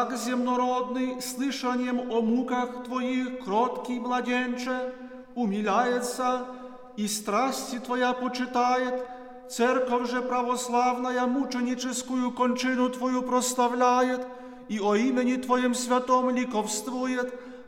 знак земнородный, слышанием о муках Твоих, кроткий младенче, умиляется и страсти Твоя почитает, Церковь же православная мученическую кончину Твою прославляет и о имени Твоем святом ликовствует,